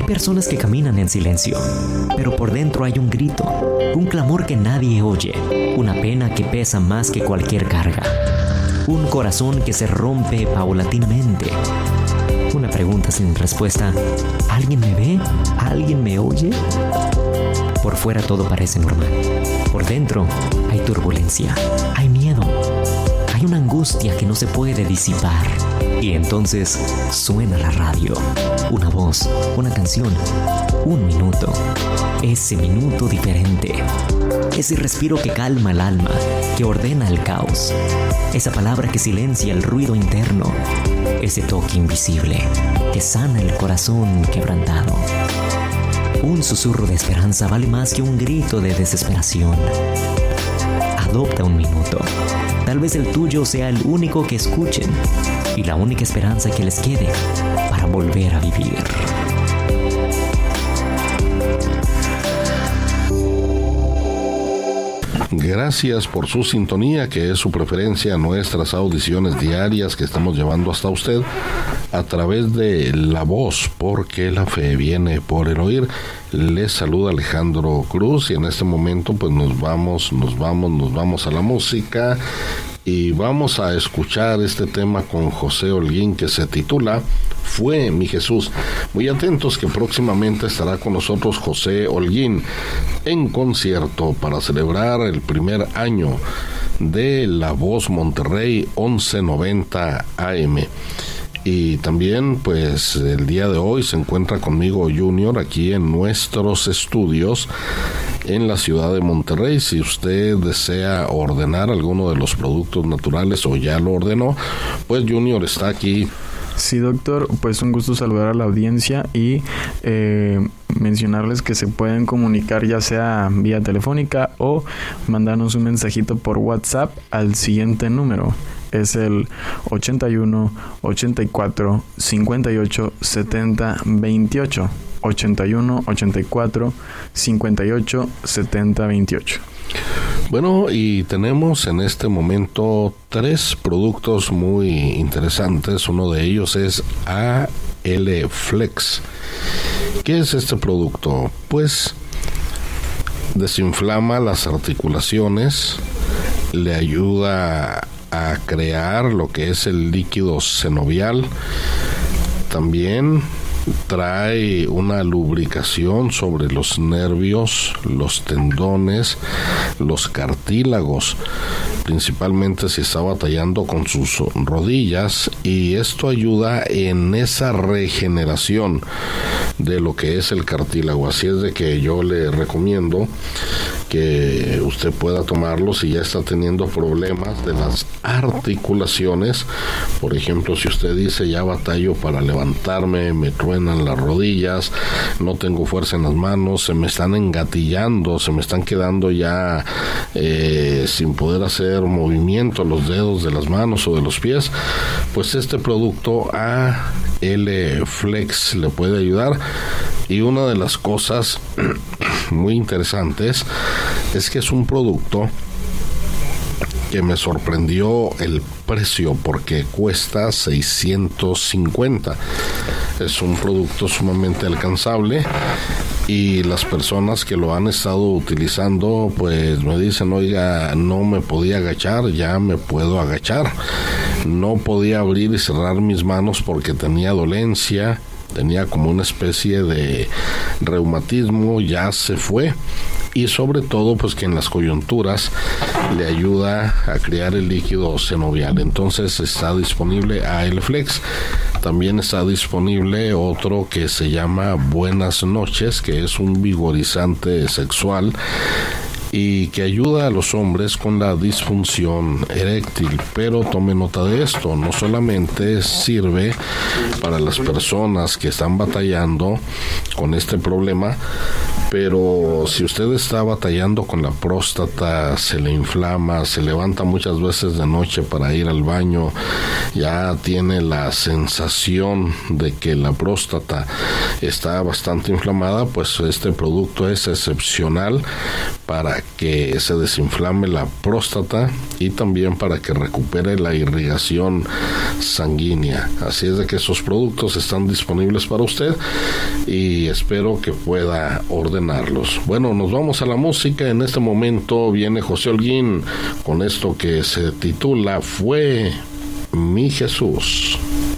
Hay personas que caminan en silencio, pero por dentro hay un grito, un clamor que nadie oye, una pena que pesa más que cualquier carga, un corazón que se rompe paulatinamente. Una pregunta sin respuesta. ¿Alguien me ve? ¿Alguien me oye? Por fuera todo parece normal. Por dentro hay turbulencia, hay miedo, hay una angustia que no se puede disipar. Y entonces suena la radio. Una voz, una canción, un minuto. Ese minuto diferente. Ese respiro que calma el alma, que ordena el caos. Esa palabra que silencia el ruido interno. Ese toque invisible que sana el corazón quebrantado. Un susurro de esperanza vale más que un grito de desesperación. Adopta un minuto. Tal vez el tuyo sea el único que escuchen y la única esperanza que les quede para volver a vivir. Gracias por su sintonía, que es su preferencia a nuestras audiciones diarias que estamos llevando hasta usted a través de la voz, porque la fe viene por el oír. Les saluda Alejandro Cruz y en este momento pues nos vamos a la música y vamos a escuchar este tema con José Holguín que se titula Fue mi Jesús. Muy atentos que próximamente estará con nosotros José Holguín en concierto para celebrar el primer año de La Voz Monterrey 1190 AM. Y también pues el día de hoy se encuentra conmigo Junior aquí en nuestros estudios en la ciudad de Monterrey. Si usted desea ordenar alguno de los productos naturales o ya lo ordenó, pues Junior está aquí. Sí, doctor, pues un gusto saludar a la audiencia y mencionarles que se pueden comunicar ya sea vía telefónica o mandarnos un mensajito por WhatsApp al siguiente número. Es el 81 84 58 70 28. 81 84 58 70 28. Bueno, y tenemos en este momento 3 productos muy interesantes. Uno de ellos es AL-Flex. ¿Qué es este producto? Pues desinflama las articulaciones, le ayuda a crear lo que es el líquido sinovial. También trae una lubricación sobre los nervios, los tendones, los cartílagos, principalmente si está batallando con sus rodillas, y esto ayuda en esa regeneración de lo que es el cartílago. Así es de que yo le recomiendo que usted pueda tomarlo si ya está teniendo problemas de las articulaciones. Por ejemplo, si usted dice ya batallo para levantarme, me truenan las rodillas, no tengo fuerza en las manos, se me están engatillando, se me están quedando ya sin poder hacer movimiento los dedos de las manos o de los pies, pues este producto AL-Flex le puede ayudar. Y una de las cosas muy interesantes es que es un producto que me sorprendió el precio porque cuesta $650. Es un producto sumamente alcanzable y las personas que lo han estado utilizando pues me dicen, oiga, no me podía agachar, ya me puedo agachar. No podía abrir y cerrar mis manos porque tenía dolencia, tenía como una especie de reumatismo, ya se fue. Y sobre todo pues que en las coyunturas le ayuda a crear el líquido sinovial. Entonces está disponible AL-Flex. También está disponible otro que se llama Buenas Noches, que es un vigorizante sexual y que ayuda a los hombres con la disfunción eréctil. Pero tome nota de esto, no solamente sirve para las personas que están batallando con este problema, pero si usted está batallando con la próstata, se le inflama, se levanta muchas veces de noche para ir al baño, ya tiene la sensación de que la próstata está bastante inflamada, pues este producto es excepcional para que se desinflame la próstata y también para que recupere la irrigación sanguínea. Así es de que esos productos están disponibles para usted y espero que pueda ordenarlos. Bueno, nos vamos a la música. En este momento viene José Holguín con esto que se titula Fue mi Jesús.